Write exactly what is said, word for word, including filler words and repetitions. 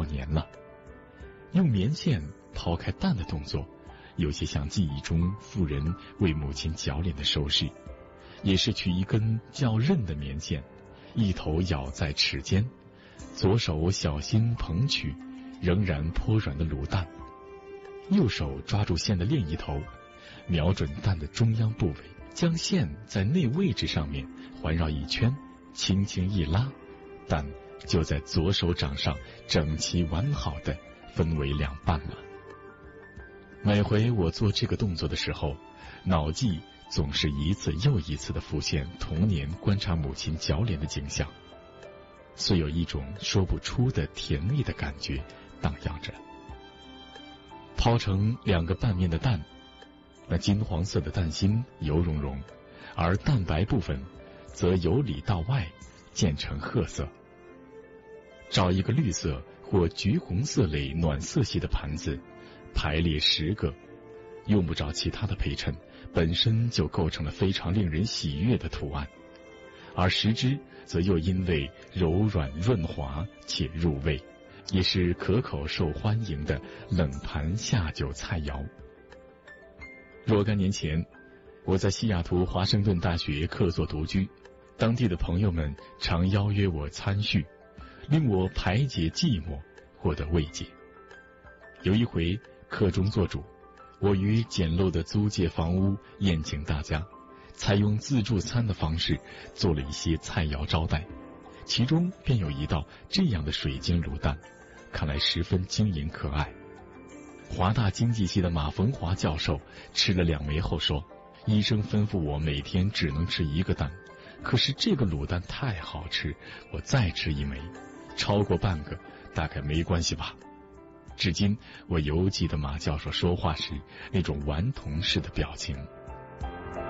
过年了。用棉线抛开蛋的动作，有些像记忆中妇人为母亲绞脸的手势，也是取一根较韧的棉线，一头咬在齿间，左手小心捧取仍然颇软的卤蛋，右手抓住线的另一头，瞄准蛋的中央部位，将线在内位置上面环绕一圈，轻轻一拉，蛋就在左手掌上整齐完好的分为两半了。每回我做这个动作的时候，脑际总是一次又一次地浮现童年观察母亲绞脸的景象，虽有一种说不出的甜蜜的感觉荡漾着。抛成两个半面的蛋，那金黄色的蛋心油溶溶，而蛋白部分则由里到外渐成褐色。找一个绿色或橘红色类暖色系的盘子，排列十个，用不着其他的陪衬，本身就构成了非常令人喜悦的图案，而十只则又因为柔软润滑且入味，也是可口受欢迎的冷盘下酒菜肴。若干年前，我在西雅图华盛顿大学客座独居，当地的朋友们常邀约我参叙，令我排解寂寞，获得慰藉。有一回客中做主，我于简陋的租界房屋宴请大家，采用自助餐的方式做了一些菜肴招待，其中便有一道这样的水晶卤蛋，看来十分晶莹可爱。华大经济系的马逢华教授吃了两枚后说，医生吩咐我每天只能吃一个蛋，可是这个卤蛋太好吃，我再吃一枚，超过半个大概没关系吧。至今我犹记得马教授说话时那种顽童式的表情。